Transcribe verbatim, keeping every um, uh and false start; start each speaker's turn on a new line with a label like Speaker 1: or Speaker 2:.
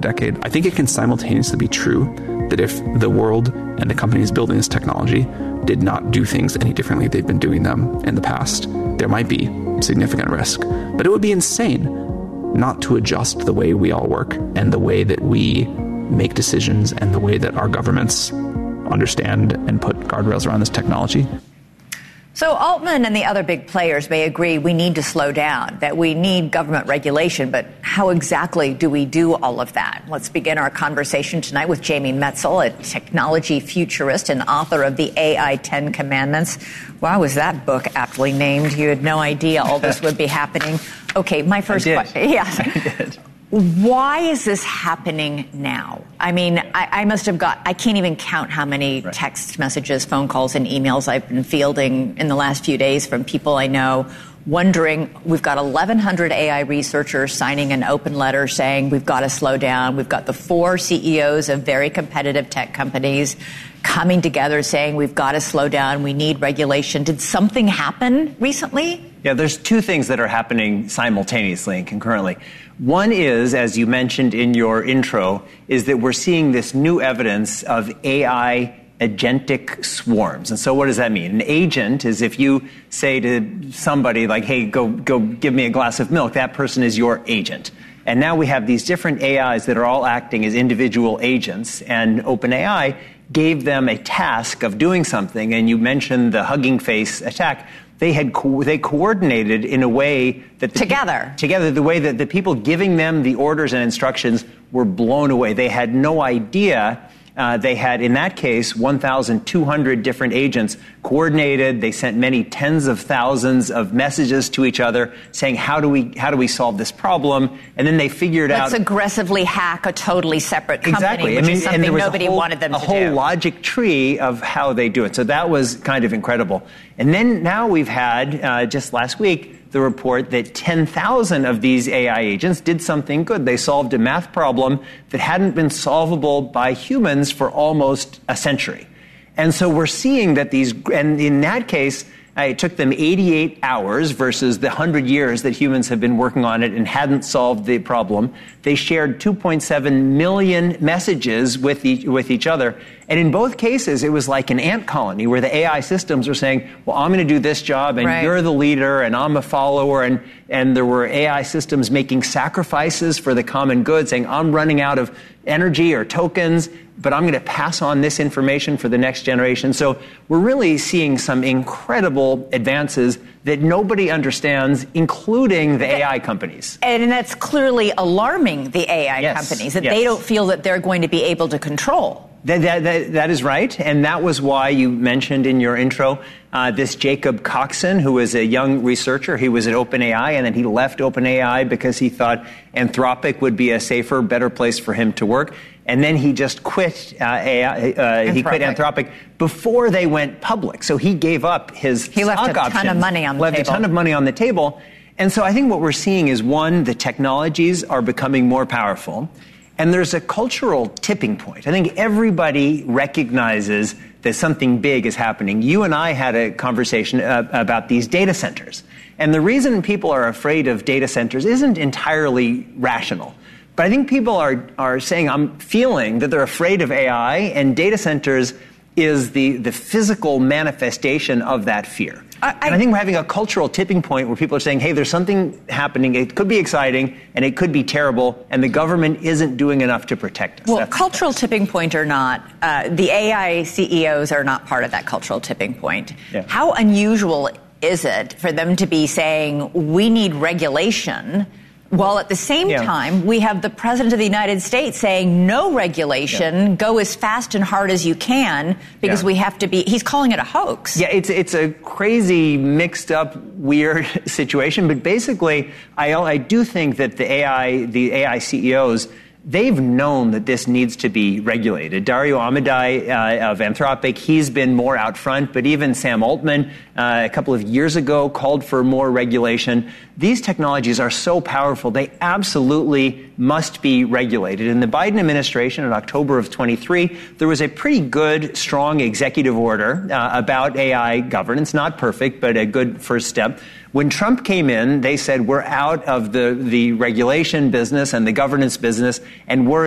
Speaker 1: decade. I think it can simultaneously be true that if the world and the companies building this technology did not do things any differently they've been doing them in the past, there might be significant risk. But it would be insane not to adjust the way we all work and the way that we make decisions and the way that our governments understand and put guardrails around this technology.
Speaker 2: So Altman and the other big players may agree we need to slow down, that we need government regulation, but how exactly do we do all of that? Let's begin our conversation tonight with Jamie Metzl, a technology futurist and author of the A I Ten Commandments. Why was that book aptly named? You had no idea all this would be happening. Okay, my first question. Yeah.
Speaker 3: I did.
Speaker 2: Why is this happening now? I mean, I, I must have got, I can't even count how many right. text messages, phone calls, and emails I've been fielding in the last few days from people I know wondering, we've got eleven hundred A I researchers signing an open letter saying we've got to slow down. We've got the four C E Os of very competitive tech companies coming together saying we've got to slow down. We need regulation. Did something happen recently?
Speaker 3: Yeah, there's two things that are happening simultaneously and concurrently. One is, as you mentioned in your intro, is that we're seeing this new evidence of A I agentic swarms. And so what does that mean? An agent is if you say to somebody like, hey, go, go give me a glass of milk, that person is your agent. And now we have these different A Is that are all acting as individual agents, and OpenAI gave them a task of doing something. And you mentioned the Hugging Face attack. They had co- they coordinated in a way that the
Speaker 2: together
Speaker 3: pe- together the way that the people giving them the orders and instructions were blown away. They had no idea. Uh, they had, in that case, one thousand two hundred different agents coordinated. They sent many tens of thousands of messages to each other saying, how do we how do we solve this problem? And then they figured
Speaker 2: Let's
Speaker 3: out...
Speaker 2: Let's aggressively hack a totally separate company,
Speaker 3: exactly.
Speaker 2: which
Speaker 3: I mean,
Speaker 2: is something nobody
Speaker 3: whole,
Speaker 2: wanted them to
Speaker 3: do. A whole
Speaker 2: do.
Speaker 3: logic tree of how they do it. So that was kind of incredible. And then now we've had, uh, just last week, the report that ten thousand of these A I agents did something good. They solved a math problem that hadn't been solvable by humans for almost a century. And so we're seeing that these, and in that case, uh, it took them eighty-eight hours versus the one hundred years that humans have been working on it and hadn't solved the problem. They shared two point seven million messages with each, with each other. And in both cases, it was like an ant colony where the A I systems are saying, well, I'm going to do this job, and
Speaker 2: right.
Speaker 3: you're the leader, and I'm a follower. And, and there were A I systems making sacrifices for the common good, saying, I'm running out of energy or tokens, but I'm going to pass on this information for the next generation. So we're really seeing some incredible advances that nobody understands, including the A I companies.
Speaker 2: And that's clearly alarming the A I
Speaker 3: yes.
Speaker 2: companies, that
Speaker 3: yes.
Speaker 2: they don't feel that they're going to be able to control.
Speaker 3: That, that, that, that is right, and that was why you mentioned in your intro uh, this Jacob Coxon, who was a young researcher. He was at OpenAI, and then he left OpenAI because he thought Anthropic would be a safer, better place for him to work. And then he just quit uh, A I. Uh, he quit Anthropic before they went public. So he gave up his
Speaker 2: he
Speaker 3: stock
Speaker 2: left a
Speaker 3: options,
Speaker 2: ton of money on the
Speaker 3: left
Speaker 2: table.
Speaker 3: a ton of money on the table. And so I think what we're seeing is, one, the technologies are becoming more powerful. And there's a cultural tipping point. I think everybody recognizes that something big is happening. You and I had a conversation uh, about these data centers. And the reason people are afraid of data centers isn't entirely rational. But I think people are, are saying, I'm feeling that they're afraid of A I, and data centers is the, the physical manifestation of that fear. I, and I think we're having a cultural tipping point where people are saying, hey, there's something happening. It could be exciting, and it could be terrible, and the government isn't doing enough to protect us.
Speaker 2: Well,
Speaker 3: That's
Speaker 2: cultural tipping point or not, uh, the A I C E Os are not part of that cultural tipping point.
Speaker 3: Yeah.
Speaker 2: How unusual is it for them to be saying, we need regulation, while at the same
Speaker 3: yeah.
Speaker 2: time, we have the President of the United States saying no regulation, yeah. go as fast and hard as you can, because yeah. we have to be, he's calling it a hoax.
Speaker 3: Yeah, it's it's a crazy, mixed up, weird situation. But basically, I, I do think that the A I, the A I C E Os, they've known that this needs to be regulated. Dario Amodei uh, of Anthropic, he's been more out front, but even Sam Altman uh, a couple of years ago called for more regulation. These technologies are so powerful, they absolutely must be regulated. In the Biden administration in October of twenty-three, there was a pretty good, strong executive order uh, about A I governance, not perfect, but a good first step. When Trump came in, they said, we're out of the, the regulation business and the governance business, and we're